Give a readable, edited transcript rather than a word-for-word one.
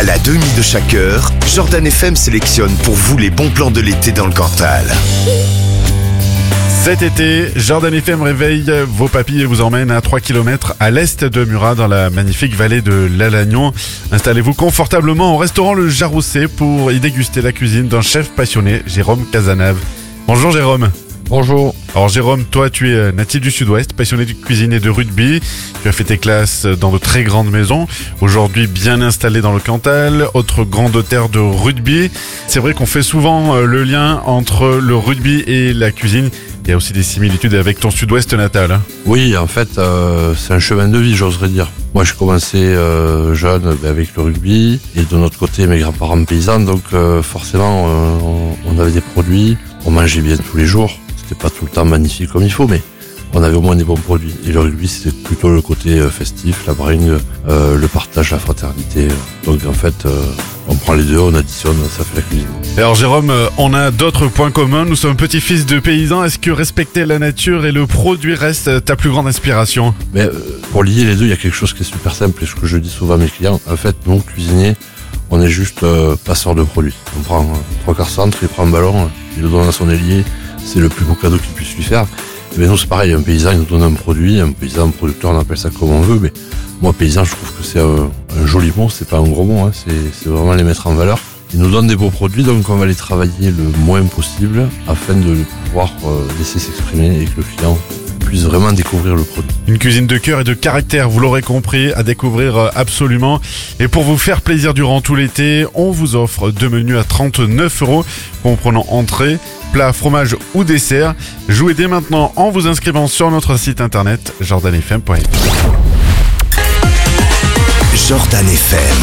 la demi de chaque heure, Jordan FM sélectionne pour vous les bons plans de l'été dans le Cantal. Cet été, Jordan FM réveille vos papilles et vous emmène à 3 km à l'est de Murat, dans la magnifique vallée de l'Alagnon. Installez-vous confortablement au restaurant Le Jarousset pour y déguster la cuisine d'un chef passionné, Jérôme Cazenave. Bonjour Jérôme. Bonjour. Alors Jérôme, toi tu es natif du Sud-Ouest, passionné de cuisine et de rugby. Tu as fait tes classes dans de très grandes maisons. Aujourd'hui bien installé dans le Cantal, autre grande terre de rugby. C'est vrai qu'on fait souvent le lien entre le rugby et la cuisine. Il y a aussi des similitudes avec ton Sud-Ouest natal. Oui, en fait, c'est un chemin de vie, j'oserais dire. Moi, j'ai commencé jeune avec le rugby. Et de notre côté, mes grands-parents paysans. Donc forcément, on avait des produits. On mangeait bien tous les jours. C'était pas tout le temps magnifique comme il faut, mais on avait au moins des bons produits. Et le rugby, c'était plutôt le côté festif, la bringue, le partage, la fraternité. Donc en fait, on prend les deux, on additionne, ça fait la cuisine. Et alors Jérôme, on a d'autres points communs. Nous sommes petits-fils de paysans. Est-ce que respecter la nature et le produit reste ta plus grande inspiration ? Mais pour lier les deux, il y a quelque chose qui est super simple. Et ce que je dis souvent à mes clients, en fait, nous, cuisiniers, on est juste passeurs de produits. On prend 3/4 centre, il prend un ballon, il le donne à son ailier. C'est le plus beau cadeau qu'il puisse lui faire. Et bien nous c'est pareil, un paysan il nous donne un produit, un paysan, un producteur, on appelle ça comme on veut, mais moi paysan je trouve que c'est un joli mot, c'est pas un gros mot, hein, c'est vraiment les mettre en valeur. Ils nous donnent des beaux produits, donc on va les travailler le moins possible afin de pouvoir laisser s'exprimer et que le client puisse vraiment découvrir le produit. Une cuisine de cœur et de caractère, vous l'aurez compris, à découvrir absolument. Et pour vous faire plaisir durant tout l'été, on vous offre 2 menus à 39 €, comprenant entrée, plat, fromage ou dessert. Jouez dès maintenant en vous inscrivant sur notre site internet jordanfm.fr. Jordan FM.